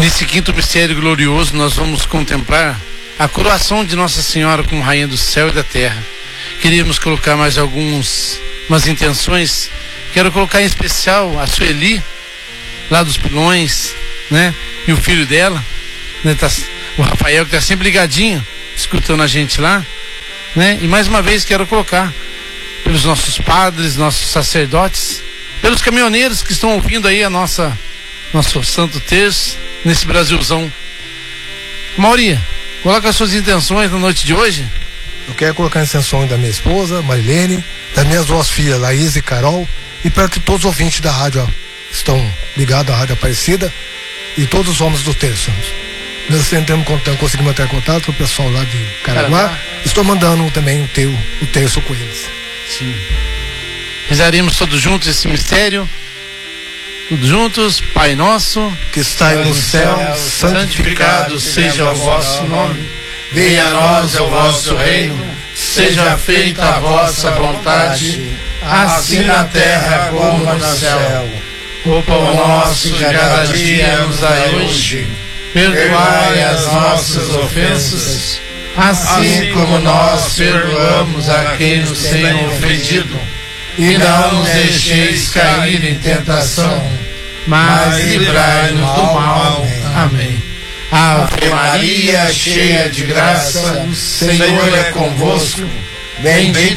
Nesse quinto mistério glorioso, nós vamos contemplar a coroação de Nossa Senhora como Rainha do Céu e da Terra. Queríamos colocar mais umas intenções. Quero colocar em especial a Sueli, lá dos Pilões, né? E o filho dela, né? O Rafael, que está sempre ligadinho, escutando a gente lá, né? E mais uma vez quero colocar pelos nossos padres, nossos sacerdotes, pelos caminhoneiros que estão ouvindo aí nosso Santo Terço, nesse Brasilzão. Mauri, coloca as suas intenções na noite de hoje. Eu quero colocar as intenções da minha esposa, Marilene, das minhas duas filhas, Laís e Carol, e para que todos os ouvintes da rádio estão ligados à Rádio Aparecida e todos os homens do terço. Nós conseguimos manter contato com o pessoal lá de Caraguá. Estou mandando também o terço com eles. Sim. Rezaremos todos juntos esse mistério. Todos juntos. Pai nosso, que estais no céu, santificado seja o vosso nome. Venha a nós o vosso reino. Seja feita a vossa vontade, assim na terra como no céu. O pão nosso de cada dia nos dai hoje. Perdoai as nossas ofensas, assim como nós perdoamos a quem nos tem ofendido. E não nos deixeis cair em tentação, mas livrai-nos do mal. Amém. Ave Maria, cheia de graça, o Senhor é convosco. Bendita